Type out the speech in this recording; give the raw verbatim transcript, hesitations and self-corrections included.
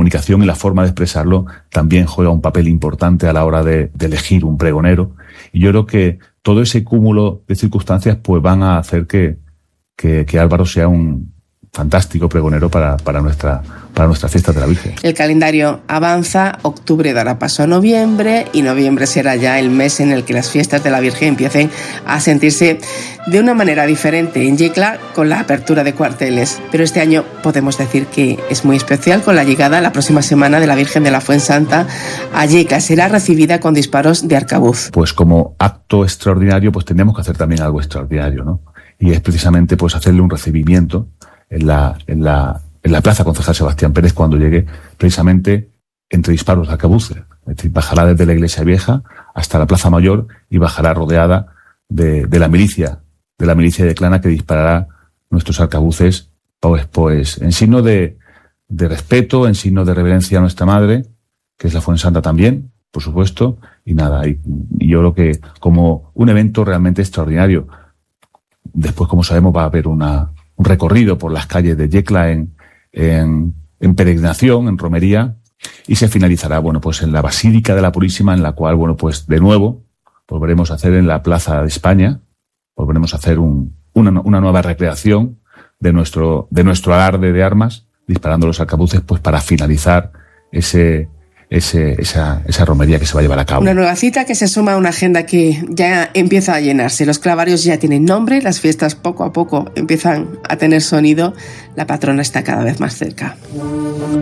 comunicación y la forma de expresarlo también juega un papel importante a la hora de, de elegir un pregonero. Y yo creo que todo ese cúmulo de circunstancias pues van a hacer que, que, que Álvaro sea un fantástico pregonero para, para, nuestra, para nuestra fiesta de la Virgen. El calendario avanza, octubre dará paso a noviembre y noviembre será ya el mes en el que las fiestas de la Virgen empiecen a sentirse de una manera diferente en Yecla con la apertura de cuarteles. Pero este año podemos decir que es muy especial con la llegada la próxima semana de la Virgen de la Fuensanta a Yecla. Será recibida con disparos de arcabuz. Pues como acto extraordinario pues tendríamos que hacer también algo extraordinario, ¿no? Y es precisamente pues hacerle un recibimiento en la, en la, en la Plaza Concejal Sebastián Pérez cuando llegue, precisamente entre disparos de arcabuces. Es decir, bajará desde la Iglesia Vieja hasta la Plaza Mayor y bajará rodeada de, de la milicia, de la milicia yeclana que disparará nuestros arcabuces, pues, pues en signo de, de respeto, en signo de reverencia a nuestra Madre, que es la Fuensanta también, por supuesto, y nada, y, y yo creo que como un evento realmente extraordinario. Después, como sabemos, va a haber una un recorrido por las calles de Yecla en, en, en peregrinación, en romería, y se finalizará, bueno, pues en la Basílica de la Purísima, en la cual, bueno, pues de nuevo volveremos a hacer en la Plaza de España, volveremos a hacer un, una, una nueva recreación de nuestro, de nuestro alarde de armas, disparando los arcabuces, pues para finalizar ese, ese, esa, esa romería que se va a llevar a cabo. Una nueva cita que se suma a una agenda que ya empieza a llenarse. Los clavarios ya tienen nombre, las fiestas poco a poco empiezan a tener sonido, la patrona está cada vez más cerca.